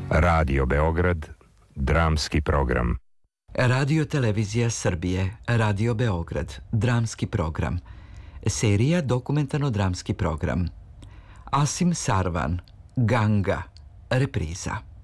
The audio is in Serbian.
Radio Beograd, dramski program. Radio Televizija Srbije, Radio Beograd, dramski program. Serija dokumentarno-dramski program. Asim Sarvan, Ganga, repriza.